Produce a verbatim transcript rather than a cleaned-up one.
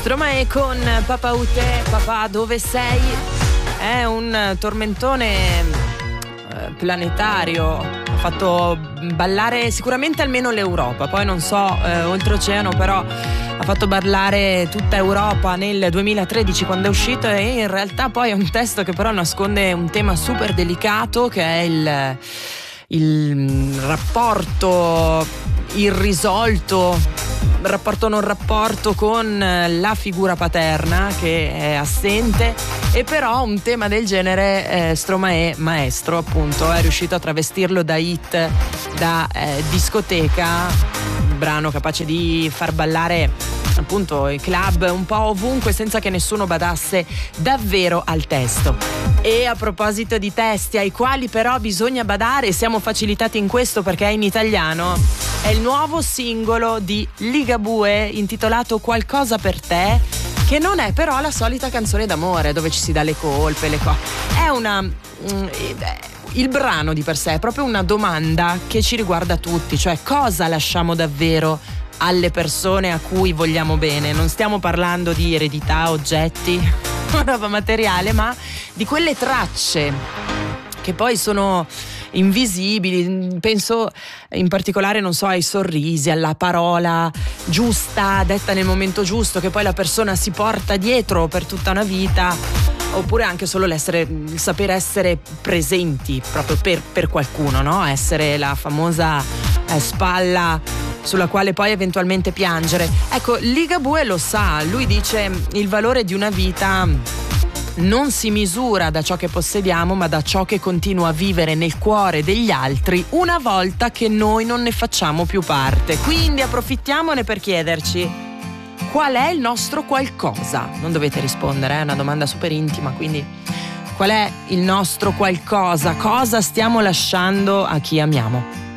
Stromae con Papà Ute, papà dove sei? È un tormentone eh, planetario, ha fatto ballare sicuramente almeno l'Europa, poi non so eh, oltreoceano, però ha fatto ballare tutta Europa nel duemilatredici quando è uscito, e in realtà poi è un testo che però nasconde un tema super delicato, che è il, il rapporto irrisolto, rapporto non rapporto con la figura paterna che è assente, e però un tema del genere eh, Stromae, maestro appunto, è riuscito a travestirlo da hit, da eh, discoteca, un brano capace di far ballare appunto i club un po' ovunque senza che nessuno badasse davvero al testo. E a proposito di testi ai quali però bisogna badare, siamo facilitati in questo perché è in italiano, è il nuovo singolo di Ligabue intitolato Qualcosa per te, che non è però la solita canzone d'amore dove ci si dà le colpe, le cose. È una... il brano di per sé è proprio una domanda che ci riguarda tutti, cioè cosa lasciamo davvero alle persone a cui vogliamo bene. Non stiamo parlando di eredità, oggetti, roba materiale, ma di quelle tracce che poi sono invisibili. Penso in particolare, non so, ai sorrisi, alla parola giusta detta nel momento giusto, che poi la persona si porta dietro per tutta una vita, oppure anche solo l'essere, il saper essere presenti proprio per, per qualcuno, no? Essere la famosa eh, spalla sulla quale poi eventualmente piangere. Ecco, Ligabue lo sa, lui dice: il valore di una vita non si misura da ciò che possediamo, ma da ciò che continua a vivere nel cuore degli altri una volta che noi non ne facciamo più parte. Quindi approfittiamone per chiederci: qual è il nostro qualcosa? Non dovete rispondere, è una domanda super intima, quindi qual è il nostro qualcosa? Cosa stiamo lasciando a chi amiamo?